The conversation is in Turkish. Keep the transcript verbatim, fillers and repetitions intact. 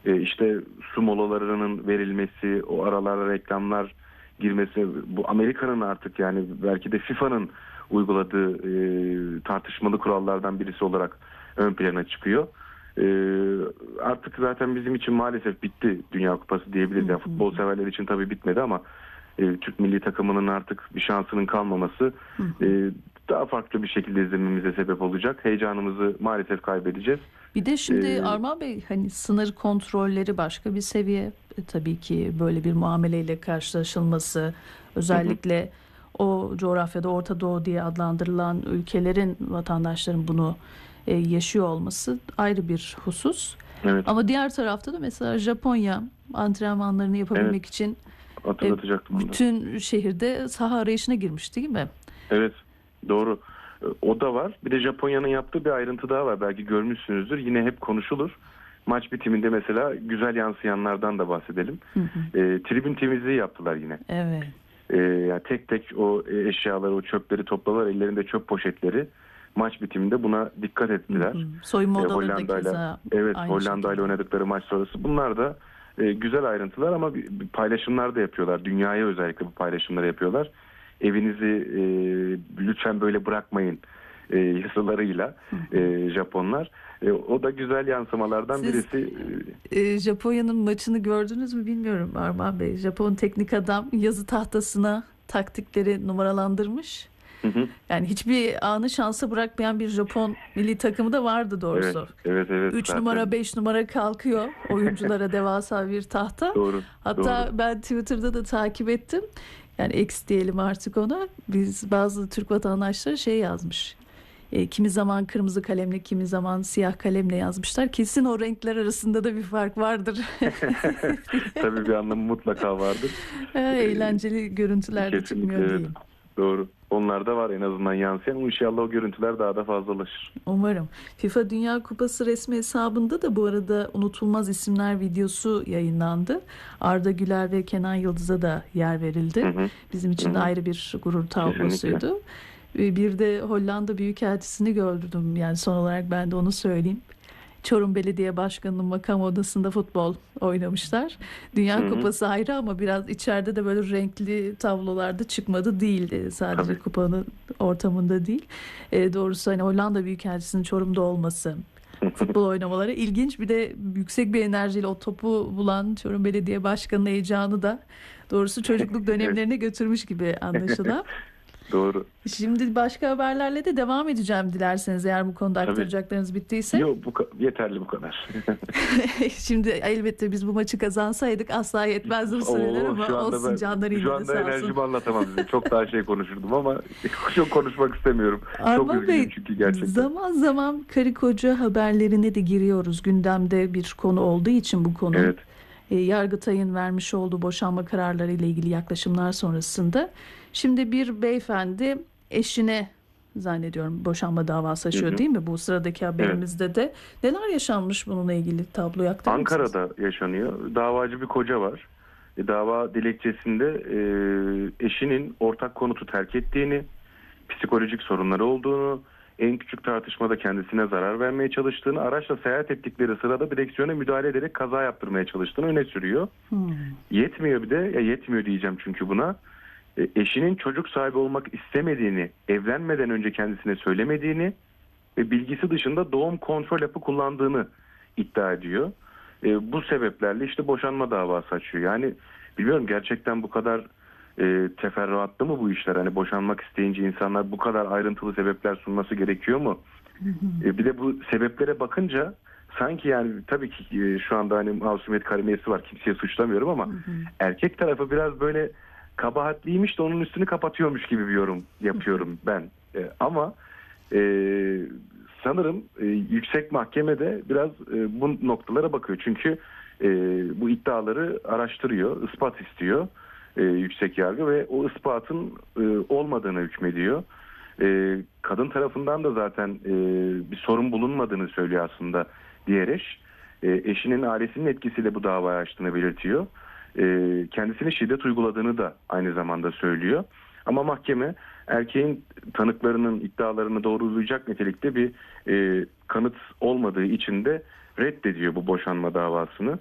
E, işte su molalarının verilmesi, o aralara reklamlar girmesi, bu Amerika'nın artık yani belki de FIFA'nın uyguladığı e, tartışmalı kurallardan birisi olarak ön plana çıkıyor. E, artık zaten bizim için maalesef bitti Dünya Kupası diyebiliriz. Yani futbol severler için tabii bitmedi ama e, Türk milli takımının artık bir şansının kalmaması e, daha farklı bir şekilde izlememize sebep olacak. Heyecanımızı maalesef kaybedeceğiz. Bir de şimdi Ee, Armağan Bey, hani sınır kontrolleri başka bir seviye. E, tabii ki böyle bir muameleyle karşılaşılması, özellikle hı hı. o coğrafyada Orta Doğu diye adlandırılan ülkelerin vatandaşların bunu e, yaşıyor olması ayrı bir husus. Evet. Ama diğer tarafta da mesela Japonya antrenmanlarını yapabilmek evet. için e, bütün şehirde saha arayışına girmiş, değil mi? Evet, doğru. O da var. Bir de Japonya'nın yaptığı bir ayrıntı daha var. Belki görmüşsünüzdür. Yine hep konuşulur. Maç bitiminde mesela güzel yansıyanlardan da bahsedelim. Hı hı. E, tribün temizliği yaptılar yine. Evet. E, yani tek tek o eşyaları, o çöpleri topladılar. Ellerinde çöp poşetleri. Maç bitiminde buna dikkat ettiler. Hı hı. Soyunma e, odalarında keza Evet, aynı Hollanda ile oynadıkları maç sonrası. Bunlar da e, güzel ayrıntılar ama bir, bir paylaşımlar da yapıyorlar. Dünyaya özellikle bu paylaşımları yapıyorlar. Evinizi e, lütfen böyle bırakmayın e, yasalarıyla e, Japonlar. E, o da güzel yansımalardan Siz, birisi. E, Japonya'nın maçını gördünüz mü bilmiyorum Armağan Bey. Japon teknik adam yazı tahtasına taktikleri numaralandırmış. Hı hı. Yani hiçbir anı şansa bırakmayan bir Japon milli takımı da vardı doğrusu. Evet, evet, evet. üç numara, beş numara kalkıyor oyunculara devasa bir tahta. Doğru. Hatta doğru. ben Twitter'da da takip ettim. Yani X diyelim artık ona. Biz bazı Türk vatandaşları şey yazmış. E, kimi zaman kırmızı kalemle, kimi zaman siyah kalemle yazmışlar. Kesin o renkler arasında da bir fark vardır. Tabii bir anlamı mutlaka vardır. E, eğlenceli görüntüler de çıkmıyor evet. değil. Doğru. Onlar da var en azından yansıyan. İnşallah o görüntüler daha da fazlalaşır. Umarım. FIFA Dünya Kupası resmi hesabında da bu arada unutulmaz isimler videosu yayınlandı. Arda Güler ve Kenan Yıldız'a da yer verildi. Hı hı. Bizim için hı hı. de ayrı bir gurur tablosuydu. Kesinlikle. Bir de Hollanda Büyükelçisi'ni gördüm. Yani son olarak ben de onu söyleyeyim. Çorum Belediye Başkanı'nın makam odasında futbol oynamışlar. Dünya Hı-hı. Kupası ayrı ama biraz içeride de böyle renkli tablolarda çıkmadı değildi. Sadece Tabii. kupanın ortamında değil. E, doğrusu hani Hollanda Büyükelçisi'nin Çorum'da olması, futbol oynamaları ilginç. Bir de yüksek bir enerjiyle o topu bulan Çorum Belediye Başkanı'nın heyecanı da doğrusu çocukluk dönemlerine götürmüş gibi anlaşılan. Doğru. Şimdi başka haberlerle de devam edeceğim dilerseniz, eğer bu konuda aktaracaklarınız bittiyse. Yok, bu yeterli bu kadar. Şimdi elbette biz bu maçı kazansaydık asla yetmezdi bu süreler ama olsun ben, canları yine de sağ olsun. Şu anda enerjimi anlatamam size. Çok daha şey konuşurdum ama çok konuşmak istemiyorum. Armağan çok Bey, çünkü gerçekten. Zaman zaman karı koca haberlerine de giriyoruz. Gündemde bir konu olduğu için bu konu. Evet. Yargıtay'ın vermiş olduğu boşanma kararları ile ilgili yaklaşımlar sonrasında şimdi bir beyefendi eşine zannediyorum boşanma davası açıyor, hı hı. değil mi? Bu sıradaki haberimizde evet. de neler yaşanmış bununla ilgili tabloyu aktarır mısınız? Ankara'da yaşanıyor. Davacı bir koca var. E, dava dilekçesinde e, eşinin ortak konutu terk ettiğini, psikolojik sorunları olduğunu, en küçük tartışmada kendisine zarar vermeye çalıştığını, araçla seyahat ettikleri sırada direksiyona müdahale ederek kaza yaptırmaya çalıştığını öne sürüyor. Hmm. Yetmiyor bir de, ya yetmiyor diyeceğim çünkü buna. E, eşinin çocuk sahibi olmak istemediğini, evlenmeden önce kendisine söylemediğini ve bilgisi dışında doğum kontrol hapı kullandığını iddia ediyor. E, bu sebeplerle işte boşanma davası açıyor. Yani bilmiyorum, gerçekten bu kadar e, teferruatlı mı bu işler? Hani boşanmak isteyince insanlar bu kadar ayrıntılı sebepler sunması gerekiyor mu? E, bir de bu sebeplere bakınca sanki yani tabii ki e, şu anda hani masumiyet karinesi var, kimseye suçlamıyorum ama hı hı. erkek tarafı biraz böyle kabahatliymiş de onun üstünü kapatıyormuş gibi bir yorum yapıyorum ben. E, ama e, sanırım e, yüksek mahkemede biraz e, bu noktalara bakıyor. Çünkü e, bu iddiaları araştırıyor, ispat istiyor e, yüksek yargı ve o ispatın e, olmadığını hükmediyor. E, kadın tarafından da zaten e, bir sorun bulunmadığını söylüyor aslında diğer eş. E, eşinin ailesinin etkisiyle bu davayı açtığını belirtiyor. E, kendisine şiddet uyguladığını da aynı zamanda söylüyor. Ama mahkeme erkeğin tanıklarının iddialarını doğrulayacak nitelikte bir e, kanıt olmadığı için de reddediyor bu boşanma davasını.